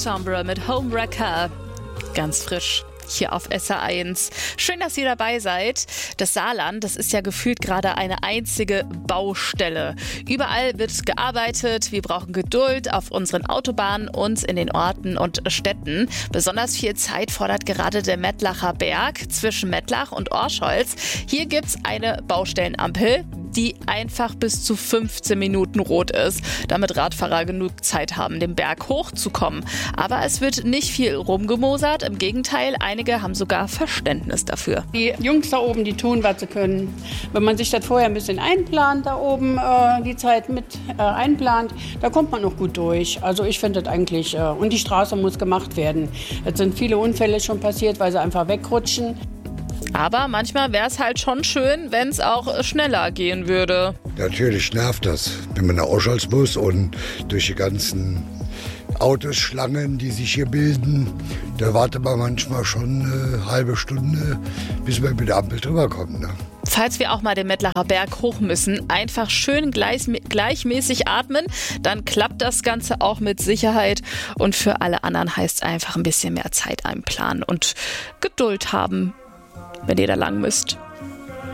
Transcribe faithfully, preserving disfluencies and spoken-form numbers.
Ensemble mit Homewrecker. Ganz frisch. Hier auf S R eins. Schön, dass ihr dabei seid. Das Saarland, das ist ja gefühlt gerade eine einzige Baustelle. Überall wird gearbeitet, wir brauchen Geduld auf unseren Autobahnen und in den Orten und Städten. Besonders viel Zeit fordert gerade der Mettlacher Berg zwischen Mettlach und Orscholz. Hier gibt's eine Baustellenampel, die einfach bis zu fünfzehn Minuten rot ist, damit Radfahrer genug Zeit haben, den Berg hochzukommen. Aber es wird nicht viel rumgemosert, im Gegenteil, einige haben sogar Verständnis dafür. Die Jungs da oben, die tun, was sie können. Wenn man sich das vorher ein bisschen einplant, da oben äh, die Zeit mit äh, einplant, da kommt man noch gut durch. Also ich finde das eigentlich, äh, und die Straße muss gemacht werden. Es sind viele Unfälle schon passiert, weil sie einfach wegrutschen. Aber manchmal wäre es halt schon schön, wenn es auch schneller gehen würde. Natürlich nervt das, wenn man nach Orscholz muss und durch die ganzen Autoschlangen, die sich hier bilden, da wartet man manchmal schon eine halbe Stunde, bis man mit der Ampel drüber kommt. Ne? Falls wir auch mal den Mettlacher Berg hoch müssen, einfach schön gleich, gleichmäßig atmen, dann klappt das Ganze auch mit Sicherheit. Und für alle anderen heißt es einfach ein bisschen mehr Zeit einplanen und Geduld haben, wenn ihr da lang müsst.